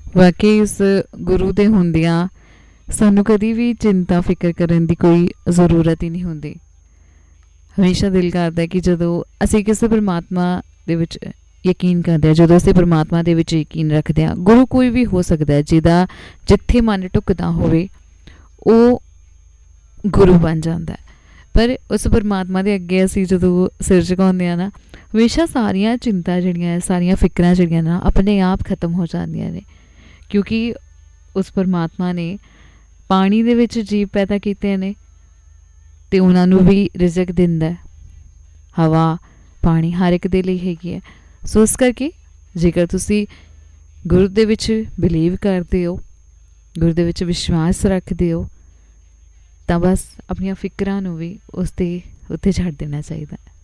ਵਾਕਈ ਇਸ ਗੁਰੂ ਦੇ ਹੁੰਦਿਆਂ ਸਾਨੂੰ ਕਦੀ ਵੀ ਚਿੰਤਾ ਫਿਕਰ ਕਰਨ ਦੀ ਕੋਈ ਜ਼ਰੂਰਤ ਹੀ ਨਹੀਂ ਹੁੰਦੀ। ਹਮੇਸ਼ਾ ਦਿਲ ਕਰਦਾ ਕਿ ਜਦੋਂ ਅਸੀਂ ਕਿਸੇ ਪਰਮਾਤਮਾ ਦੇ ਵਿੱਚ ਯਕੀਨ ਕਰਦੇ ਹਾਂ, ਜਦੋਂ ਅਸੀਂ ਪਰਮਾਤਮਾ ਦੇ ਵਿੱਚ ਯਕੀਨ ਰੱਖਦੇ ਹਾਂ, ਗੁਰੂ ਕੋਈ ਵੀ ਹੋ ਸਕਦਾ ਜਿਹਦਾ ਜਿੱਥੇ ਮਨ ਢੁੱਕਦਾ ਹੋਵੇ ਉਹ ਗੁਰੂ ਬਣ ਜਾਂਦਾ। ਪਰ ਉਸ ਪਰਮਾਤਮਾ ਦੇ ਅੱਗੇ ਅਸੀਂ ਜਦੋਂ ਸਿਰ ਝੁਕਾਉਂਦੇ ਹਾਂ ਨਾ, ਹਮੇਸ਼ਾ ਸਾਰੀਆਂ ਚਿੰਤਾ ਜਿਹੜੀਆਂ, ਸਾਰੀਆਂ ਫਿਕਰਾਂ ਜਿਹੜੀਆਂ ਨਾ ਆਪਣੇ ਆਪ ਖਤਮ ਹੋ ਜਾਂਦੀਆਂ ਨੇ, ਕਿਉਂਕਿ ਉਸ ਪਰਮਾਤਮਾ ਨੇ ਪਾਣੀ ਦੇ ਵਿੱਚ ਜੀਵ ਪੈਦਾ ਕੀਤੇ ਨੇ ਅਤੇ ਉਹਨਾਂ ਨੂੰ ਵੀ ਰਿਜ਼ਕ ਦਿੰਦਾ। ਹਵਾ ਪਾਣੀ ਹਰ ਇੱਕ ਦੇ ਲਈ ਹੈਗੀ ਹੈ। ਸੋ ਇਸ ਕਰਕੇ ਜੇਕਰ ਤੁਸੀਂ ਗੁਰੂ ਦੇ ਵਿੱਚ ਬਿਲੀਵ ਕਰਦੇ ਹੋ, ਗੁਰੂ ਦੇ ਵਿੱਚ ਵਿਸ਼ਵਾਸ ਰੱਖਦੇ ਹੋ, ਤਾਂ ਬਸ ਆਪਣੀਆਂ ਫਿਕਰਾਂ ਨੂੰ ਵੀ ਉਸ ਦੇ ਉੱਤੇ ਛੱਡ ਦੇਣਾ ਚਾਹੀਦਾ।